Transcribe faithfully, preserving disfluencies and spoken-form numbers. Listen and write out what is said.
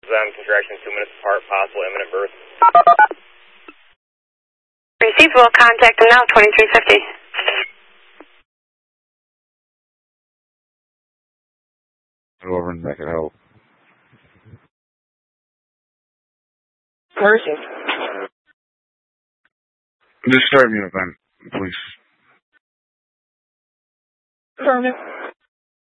Them contraction two minutes apart, possible imminent birth. Received, will contact them now, twenty-three fifty. Over and back it out. Person. Just start me an event, please. Permit.